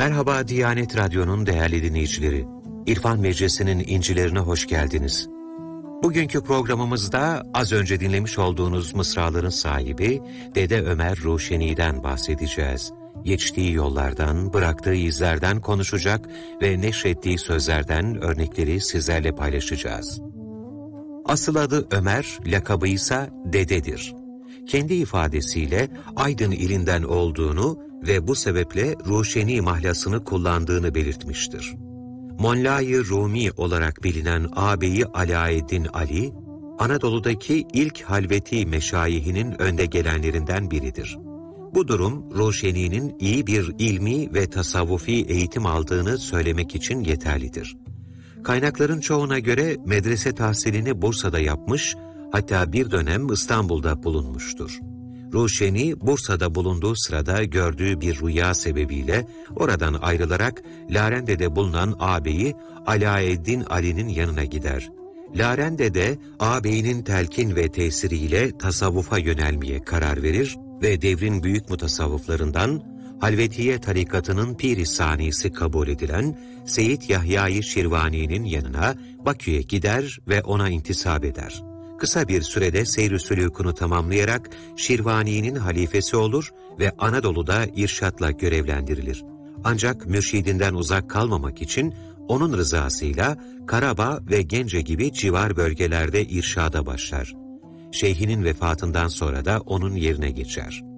Merhaba Diyanet Radyo'nun değerli dinleyicileri. İrfan Meclisi'nin incilerine hoş geldiniz. Bugünkü programımızda az önce dinlemiş olduğunuz mısraların sahibi Dede Ömer Ruşeni'den bahsedeceğiz. Geçtiği yollardan, bıraktığı izlerden konuşacak ve neşrettiği sözlerden örnekleri sizlerle paylaşacağız. Asıl adı Ömer, lakabı ise Dede'dir. Kendi ifadesiyle Aydın ilinden olduğunu ve bu sebeple Ruşeni mahlasını kullandığını belirtmiştir. Molla-i Rumi olarak bilinen ağabeyi Alaeddin Ali, Anadolu'daki ilk halveti meşayihinin önde gelenlerinden biridir. Bu durum, Ruşeni'nin iyi bir ilmi ve tasavvufi eğitim aldığını söylemek için yeterlidir. Kaynakların çoğuna göre medrese tahsilini Bursa'da yapmış, hatta bir dönem İstanbul'da bulunmuştur. Ruşeni, Bursa'da bulunduğu sırada gördüğü bir rüya sebebiyle oradan ayrılarak Larende'de bulunan ağabeyi Alaeddin Ali'nin yanına gider. Larende de ağabeyinin telkin ve tesiriyle tasavvufa yönelmeye karar verir ve devrin büyük mutasavvıflarından Halvetiye tarikatının Pir-i Sanisi kabul edilen Seyyid Yahya-i Şirvani'nin yanına Bakü'ye gider ve ona intisap eder. Kısa bir sürede seyr-i sülûkunu tamamlayarak Şirvani'nin halifesi olur ve Anadolu'da irşatla görevlendirilir. Ancak mürşidinden uzak kalmamak için onun rızasıyla Karabağ ve Gence gibi civar bölgelerde irşada başlar. Şeyhinin vefatından sonra da onun yerine geçer.